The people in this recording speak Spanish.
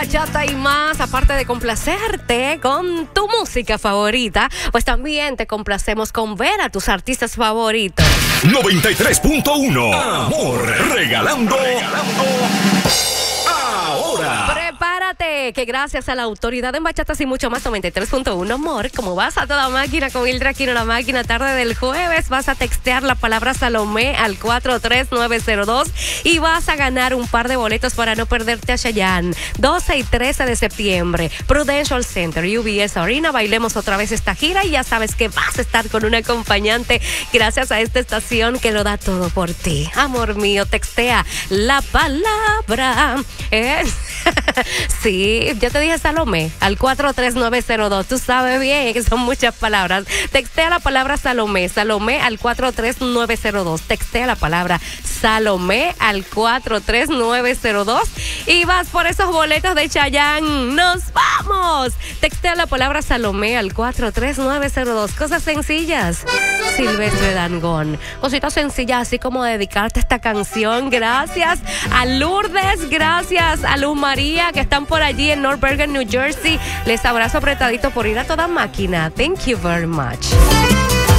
bachata y más, aparte de complacerte con tu música favorita, pues también te complacemos con ver a tus artistas favoritos. 93.1 Amor, regalando ahora. Prepárate, que gracias a la autoridad en bachatas y mucho más, 93.1 Amor, como vas a toda máquina con Hildra Aquino, la máquina tarde del jueves, vas a textear la palabra Salomé al 43902 y vas a ganar un par de boletos para no perderte a Chayanne. 12 y 13 de septiembre, Prudential Center, UBS Arena, bailemos otra vez esta gira y ya sabes que vas a estar con un acompañante gracias a esta estación que lo da todo por ti. Amor mío, textea la palabra. Sí, yo te dije Salomé al 43902. Tú sabes bien que son muchas palabras. Textea la palabra Salomé al 43902. Textea la palabra Salomé al 43902 y vas por esos boletos de Chayanne. ¡Nos vamos! Textea la palabra Salomé al 43902. Cosas sencillas. Silvestre Dangond. Cositas sencillas, así como dedicarte esta canción. Gracias a Lourdes, gracias a Luz María, que están por allí en North Bergen, New Jersey. Les abrazo apretadito por ir a toda máquina. Thank you very much.